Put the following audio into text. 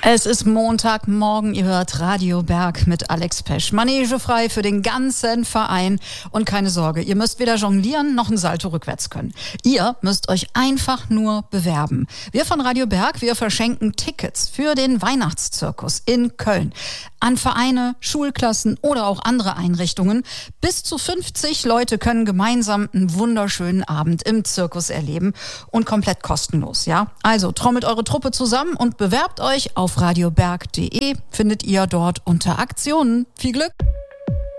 Es ist Montagmorgen, ihr hört Radio Berg mit Alex Pesch. Manege frei für den ganzen Verein. Und keine Sorge, ihr müsst weder jonglieren noch ein Salto rückwärts können. Ihr müsst euch einfach nur bewerben. Wir von Radio Berg, wir verschenken Tickets für den Weihnachtszirkus in Köln an Vereine, Schulklassen oder auch andere Einrichtungen. Bis zu 50 Leute können gemeinsam einen wunderschönen Abend im Zirkus erleben und komplett kostenlos, ja? Also trommelt eure Truppe zusammen und bewerbt euch auf radioberg.de, findet ihr dort unter Aktionen. Viel Glück!